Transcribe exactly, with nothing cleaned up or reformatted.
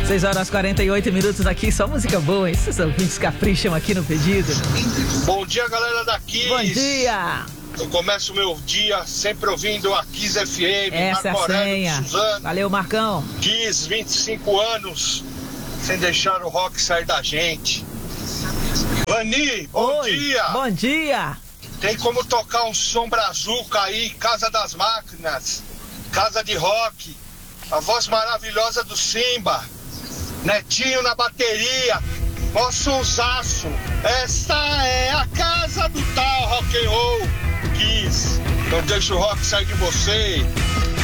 seis horas e quarenta e oito minutos aqui, só música boa, hein? Esses ouvintes capricham aqui no pedido. Bom dia, galera da Kiss. Bom dia. Eu começo o meu dia sempre ouvindo a Kiss F M. Essa Marco é a Aurélio, senha. Suzano. Valeu, Marcão. Kiss, vinte e cinco anos, sem deixar o rock sair da gente. Vani, bom Oi, dia. Bom dia. Tem como tocar um som brazuca aí, Casa das Máquinas, Casa de Rock, a voz maravilhosa do Simba, Netinho na bateria, mó sonsaço. Esta é a casa do tal rock and roll, Kiss. Não deixa o rock sair de você.